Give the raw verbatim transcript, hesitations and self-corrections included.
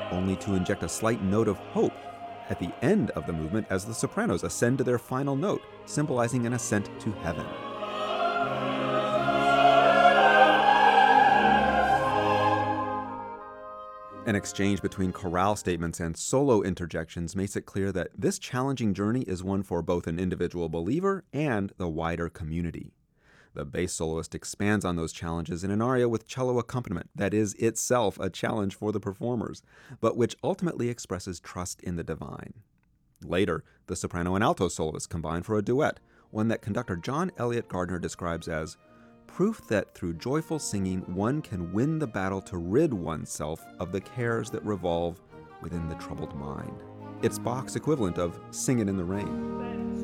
only to inject a slight note of hope at the end of the movement as the sopranos ascend to their final note, symbolizing an ascent to heaven. An exchange between chorale statements and solo interjections makes it clear that this challenging journey is one for both an individual believer and the wider community. The bass soloist expands on those challenges in an aria with cello accompaniment that is itself a challenge for the performers, but which ultimately expresses trust in the divine. Later, the soprano and alto soloists combine for a duet, one that conductor John Elliott Gardner describes as proof that through joyful singing one can win the battle to rid oneself of the cares that revolve within the troubled mind. It's Bach's equivalent of Sing It in the Rain.